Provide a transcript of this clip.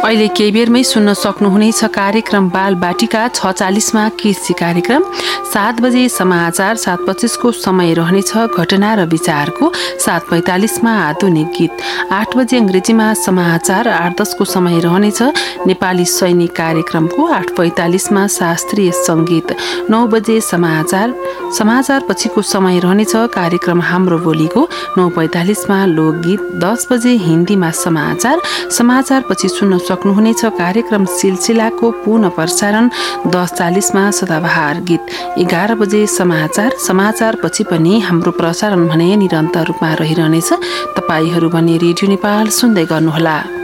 अहिले केही बेरमै सुन्न सक्नुहुनेछ कार्यक्रम बाल बाटिका। 6:40 कृषि कार्यक्रम, 7 बजे समाचार, 7:25 को समय रहनेछ घटना र विचारको, 7:45 आधुनिक गीत, 8 बजे अंग्रेजीमा समाचार, 8:10 को समय रहनेछ नेपाली सैनिक कार्यक्रमको, 8:45 शास्त्रीय संगीत, 9 बजे समाचार पछिको समय रहनेछ कार्यक्रम हाम्रो बोलीको, 9:45 लोकगीत, 10 बजे हिन्दीमा समाचार पछि सुन्न सक्नुहुनेछ कार्यक्रम सिलसिलाको पुनः प्रसारण, 10:40 सदाबहार गीत, 11 बजे समाचार पछि पनि हाम्रो प्रसारण भने निरन्तर रूपमा रहिरहनेछ। तपाईहरू भने रेडियो नेपाल सुन्दै गर्नुहोला।